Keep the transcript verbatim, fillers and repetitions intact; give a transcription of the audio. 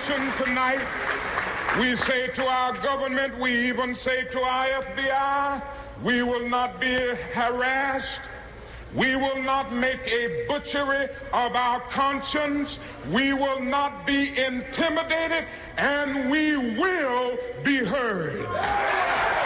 nation tonight. We say to our government, we even say to our F B I, we will not be harassed. We will not make a butchery of our conscience. We will not be intimidated, and we will be heard.